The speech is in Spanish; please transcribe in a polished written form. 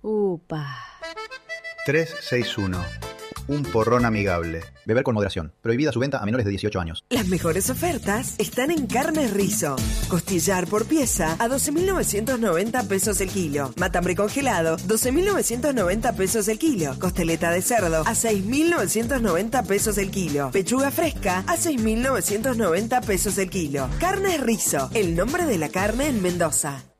Upa. 361. Un porrón amigable. Beber con moderación. Prohibida su venta a menores de 18 años. Las mejores ofertas están en Carnes Rizo. Costillar por pieza a 12.990 pesos el kilo. Matambre congelado, 12.990 pesos el kilo. Costeleta de cerdo a 6.990 pesos el kilo. Pechuga fresca a 6.990 pesos el kilo. Carnes Rizo, el nombre de la carne en Mendoza.